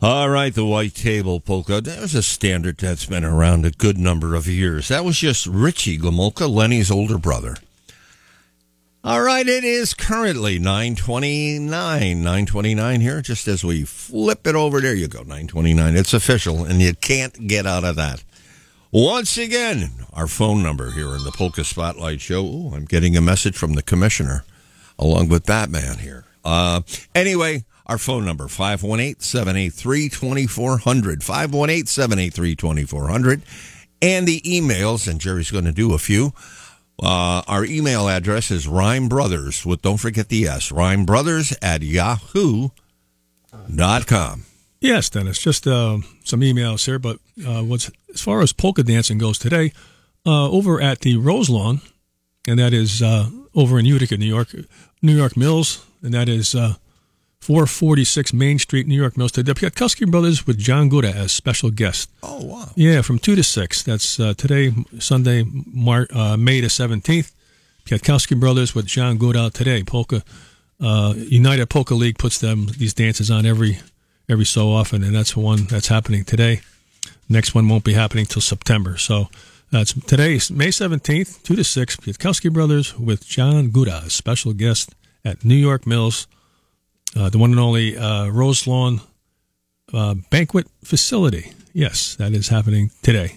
All right, the White Table Polka. There's a standard that's been around a good number of years. That was just Richie Gomulka, Lenny's older brother. All right, it is currently 9:29 here, just as we flip it over. There you go, 9:29. It's official, and you can't get out of that. Once again, our phone number here in the Polka Spotlight Show. Ooh, I'm getting a message from the commissioner, along with Batman here. Anyway, our phone number, 518-783-2400, 518-783-2400, and the emails, and Jerry's going to do a few. Our email address is rhymebrothers, with don't forget the S, rhymebrothers@yahoo.com. Yes, Dennis, just some emails here, but as far as polka dancing goes today, over at the Rose Lawn, and that is over in Utica, New York Mills, and that is 446 Main Street, New York Mills. Today, Pietkowski Brothers with John Gouda as special guest. Oh, wow. Yeah, from 2 to 6. That's today, Sunday, May the 17th. Pietkowski Brothers with John Gouda today. Polka United Polka League puts these dances on every so often, and that's one that's happening today. Next one won't be happening till September. So that's today, May 17th, 2 to 6. Pietkowski Brothers with John Gouda, special guest at New York Mills. The one and only Rose Lawn Banquet Facility. Yes, that is happening today,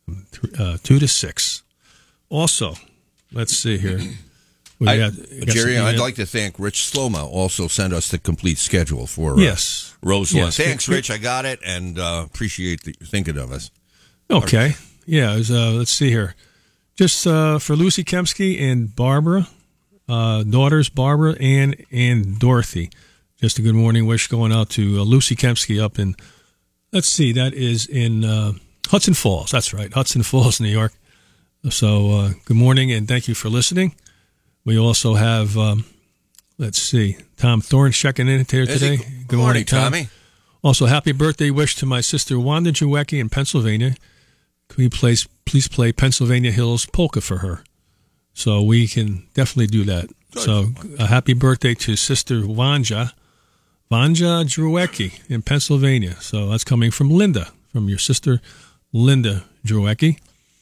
2 to 6. Also, let's see here. Jerry, I'd like to thank Rich Sloma. Also sent us the complete schedule for Rose Lawn. Yes. Thanks, Rich. I got it, and appreciate you thinking of us. Okay. Yeah, let's see here. Just for Lucy Kempsky and Barbara, daughters Barbara and Dorothy. Just a good morning wish going out to Lucy Kempsky up in, let's see, that is in Hudson Falls. That's right, Hudson Falls, New York. So good morning and thank you for listening. We also have, let's see, Tom Thorne checking in here today. Good morning, Tommy. Also, happy birthday wish to my sister Wanda Jawecki in Pennsylvania. Can you please play Pennsylvania Hills Polka for her? So we can definitely do that. Good. So a happy birthday to Sister Vanja Jawecki in Pennsylvania. So that's coming from Linda, from your sister Linda Jawecki.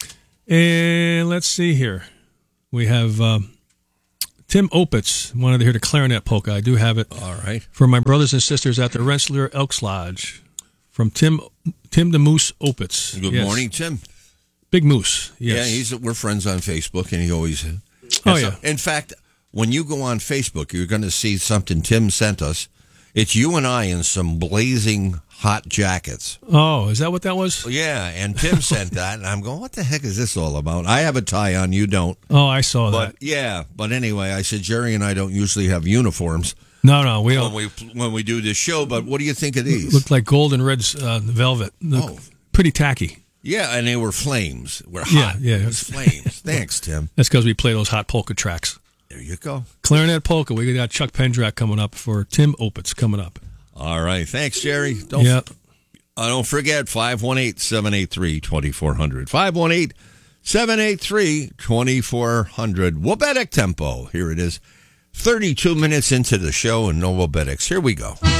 And let's see here. We have Tim Opitz wanted to hear the clarinet polka. I do have it. All right. For my brothers and sisters at the Rensselaer Elks Lodge. From Tim the Moose Opitz. Good morning, Tim. Big Moose. Yes. Yeah, we're friends on Facebook, and he always. In fact, when you go on Facebook, you're going to see something Tim sent us. It's you and I in some blazing hot jackets. Oh, is that what that was? Yeah, and Tim sent that, and I'm going, what the heck is this all about? I have a tie on, you don't. Oh, I saw that. Yeah, but anyway, I said, Jerry and I don't usually have uniforms. No, we don't. When we do this show, but what do you think of these? Looked like gold and red velvet. Pretty tacky. Yeah, and they were flames. We're hot. Yeah. It was flames. Thanks, Tim. That's because we play those hot polka tracks. There you go. Clarinet polka. We got Chuck Pendrak coming up for Tim Opitz coming up. All right. Thanks, Jerry. Don't forget, 518-783-2400. 518-783-2400. Wobetic tempo. Here it is. 32 minutes into the show and no Wobetics. Here we go.